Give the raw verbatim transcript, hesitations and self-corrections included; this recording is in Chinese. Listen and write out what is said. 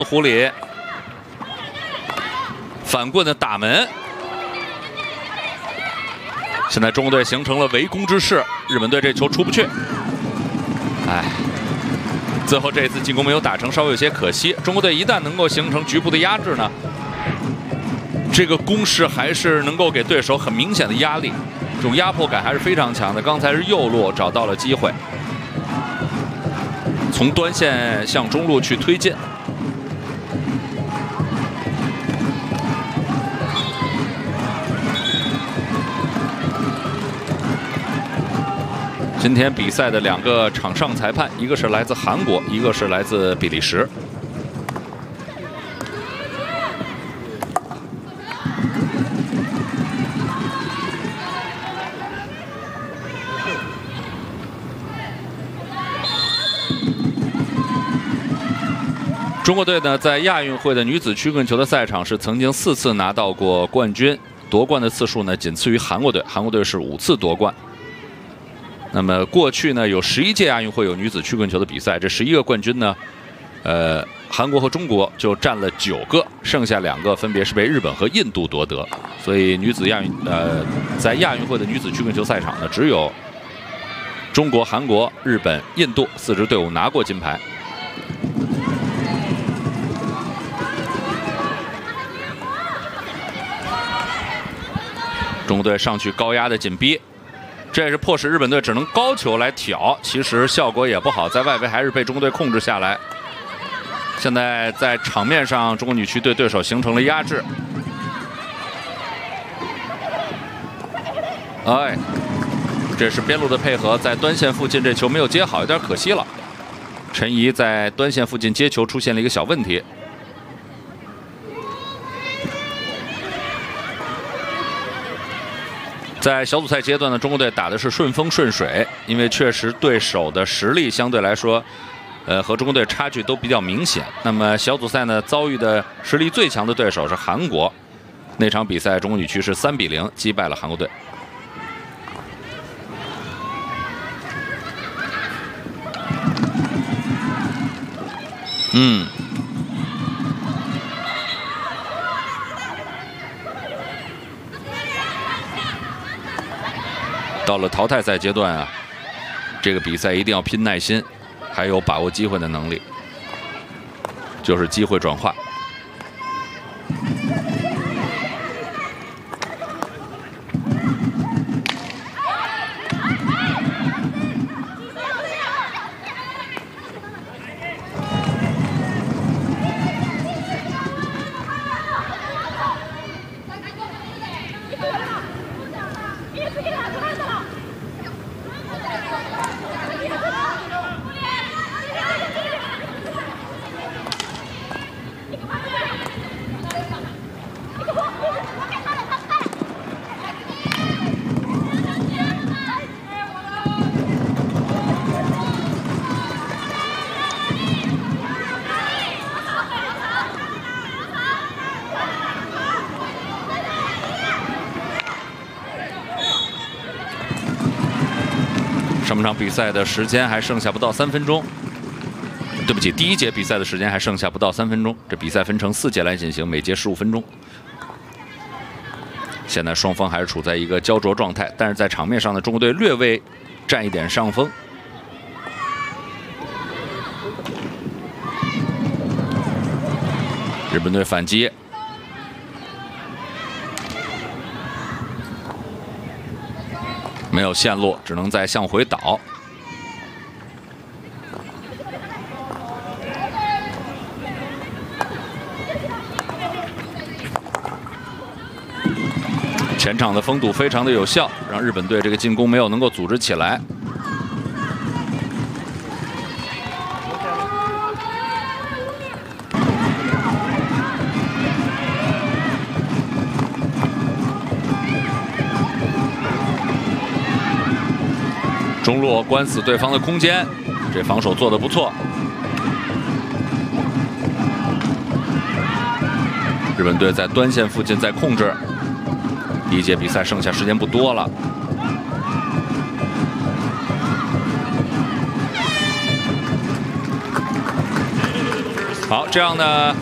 狐狸反棍的打门，现在中国队形成了围攻之势，日本队这球出不去。哎，最后这次进攻没有打成，稍微有些可惜。中国队一旦能够形成局部的压制呢，这个攻势还是能够给对手很明显的压力，这种压迫感还是非常强的。刚才是右路找到了机会，从端线向中路去推进。 今天比赛的两个场上裁判，一个是来自韩国，一个是来自比利时。中国队呢，在亚运会的女子曲棍球的赛场是曾经四次拿到过冠军，夺冠的次数呢仅次于韩国队，韩国队是五次夺冠。 那么过去呢，有十一届亚运会有女子曲棍球的比赛，这十一个冠军呢，呃，韩国和中国就占了九个，剩下两个分别是被日本和印度夺得。所以女子亚运呃，在亚运会的女子曲棍球赛场呢，只有中国、韩国、日本、印度四支队伍拿过金牌。中国队上去高压的紧逼。 这也是迫使日本队只能高球来挑，其实效果也不好，在外围还是被中国队控制下来。现在在场面上，中国女区对对手形成了压制。哎，这是边路的配合，在端线附近这球没有接好，有点可惜了。陈怡在端线附近接球出现了一个小问题。 在小组赛阶段呢，中国队打的是顺风顺水，因为确实对手的实力相对来说，呃，和中国队差距都比较明显。那么小组赛呢，遭遇的实力最强的对手是韩国，那场比赛中国女区是三比零击败了韩国队。嗯。 到了淘汰赛阶段啊，这个比赛一定要拼耐心，还有把握机会的能力，就是机会转化。上半场比赛的时间还剩下不到三分钟，对不起，第一节比赛的时间还剩下不到三分钟。这比赛分成四节来进行，每节十五分钟。现在双方还是处在一个焦灼状态，但是在场面上呢，中国队略微占一点上风。日本队反击。 没有线路，只能再向回倒。前场的封堵非常的有效，让日本队这个进攻没有能够组织起来。中路关死对方的空间，这防守做得不错。日本队在端线附近在控制。第一节比赛剩下时间不多了。 好，这样呢。